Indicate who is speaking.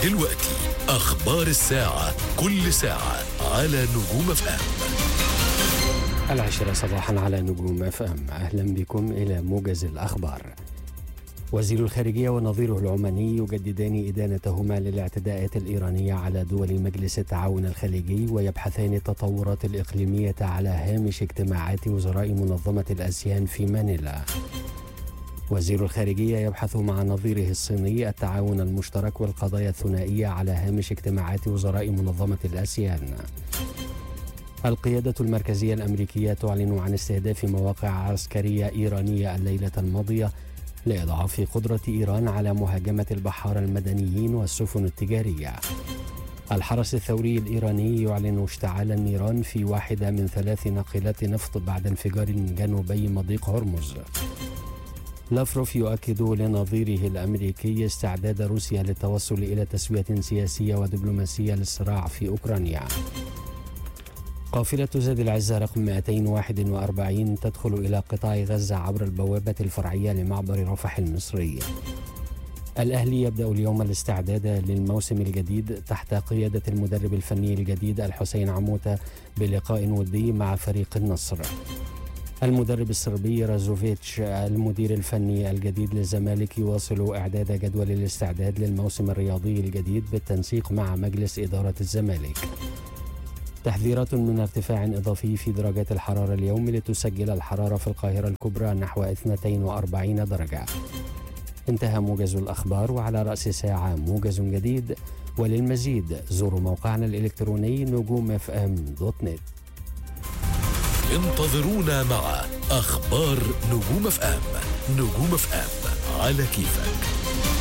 Speaker 1: دلوقتي أخبار الساعة، كل ساعة على نجوم اف ام.
Speaker 2: 10 صباحا على نجوم اف ام. أهلا بكم إلى موجز الأخبار. وزير الخارجية ونظيره العماني يجددان إدانتهما للاعتداءات الإيرانية على دول مجلس التعاون الخليجي، ويبحثان التطورات الإقليمية على هامش اجتماعات وزراء منظمة الآسيان في مانيلا. وزير الخارجية يبحث مع نظيره الصيني التعاون المشترك والقضايا الثنائية على هامش اجتماعات وزراء منظمة الآسيان. القيادة المركزية الأمريكية تعلن عن استهداف مواقع عسكرية إيرانية الليلة الماضية لإضعاف قدرة إيران على مهاجمة البحارة المدنيين والسفن التجارية. الحرس الثوري الإيراني يعلن اشتعال النيران في واحدة من 3 ناقلات نفط بعد انفجار جنوبي مضيق هرمز. لافروف يؤكد لنظيره الأمريكي استعداد روسيا للتوصل إلى تسوية سياسية ودبلوماسية للصراع في أوكرانيا. قافلة زاد العزة رقم 241 تدخل إلى قطاع غزة عبر البوابة الفرعية لمعبر رفح المصري. الأهلي يبدأ اليوم الاستعداد للموسم الجديد تحت قيادة المدرب الفني الجديد الحسين عموتة بلقاء ودي مع فريق النصر. المدرب الصربي رازوفيتش المدير الفني الجديد للزمالك يواصل إعداد جدول الاستعداد للموسم الرياضي الجديد بالتنسيق مع مجلس إدارة الزمالك. تحذيرات من ارتفاع إضافي في درجات الحرارة اليوم لتسجل الحرارة في القاهرة الكبرى نحو 42 درجة. انتهى موجز الأخبار، وعلى رأس ساعة موجز جديد، وللمزيد زوروا موقعنا الإلكتروني نجومfm.net.
Speaker 1: انتظرونا مع أخبار نجوم اف ام. نجوم اف ام على كيفك.